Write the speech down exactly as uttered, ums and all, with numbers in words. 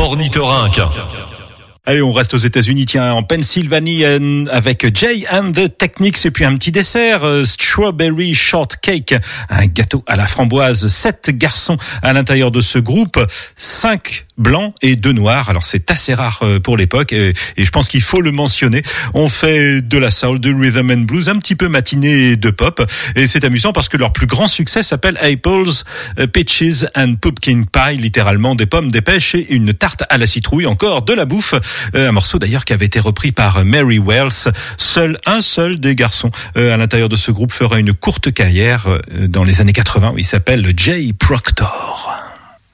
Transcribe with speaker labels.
Speaker 1: Ornithorynque.
Speaker 2: Allez, on reste aux États-Unis, tiens, en Pennsylvanie, euh, avec Jay and the Techniques, et puis un petit dessert, euh, Strawberry Shortcake, un gâteau à la framboise. Sept garçons à l'intérieur de ce groupe, cinq blancs et deux noirs. Alors c'est assez rare pour l'époque, et, et je pense qu'il faut le mentionner. On fait de la soul, du rhythm and blues, un petit peu matinée de pop, et c'est amusant parce que leur plus grand succès s'appelle Apples, Peaches and Pumpkin Pie, littéralement des pommes, des pêches et une tarte à la citrouille, encore de la bouffe. Un morceau d'ailleurs qui avait été repris par Mary Wells. Seul un seul des garçons à l'intérieur de ce groupe fera une courte carrière dans les années quatre-vingts, où il s'appelle Jay Proctor.